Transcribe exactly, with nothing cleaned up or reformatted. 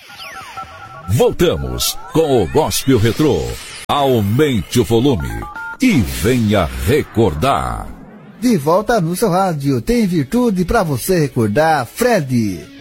Voltamos com o Gospel Retrô. Aumente o volume e venha recordar. De volta no seu rádio, tem virtude pra você recordar, Fred.